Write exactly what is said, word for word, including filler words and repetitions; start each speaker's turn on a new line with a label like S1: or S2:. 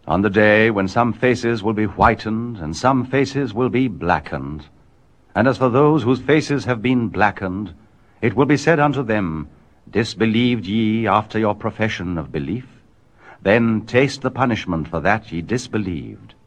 S1: On the day when some faces will be whitened and some faces will be blackened. And as for those whose faces have been blackened, it will be said unto them, Disbelieved ye after your profession of belief? Then taste the punishment for that ye disbelieved.